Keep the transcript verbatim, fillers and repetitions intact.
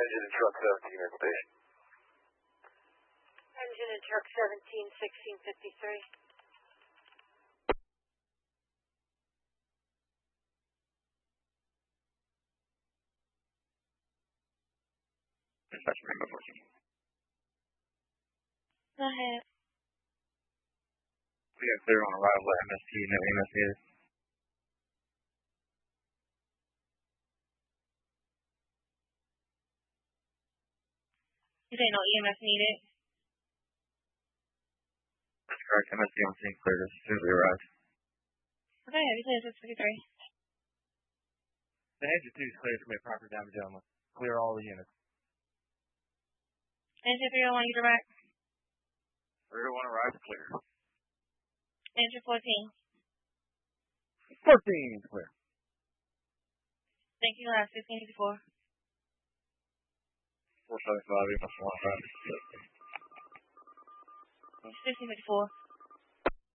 Engine and truck seventeen at station. Engine and truck seventeen, sixteen fifty-three. Dispatch Rainbow fourteen. Go ahead. We got clear on arrival at M S T, no E M S needed. You say no E M S needed? That's correct. M S T on scene cleared as soon as we arrived. Okay, everything is six fifty-three. The engine two is cleared to make proper damage only. Clear all the units. Engine three oh one, you direct. three oh one arrived clear. Engine fourteen. fourteen is clear. Thank you, last fifteen fifty-four. four seventy-five, E M S one five. fifteen fifty-four.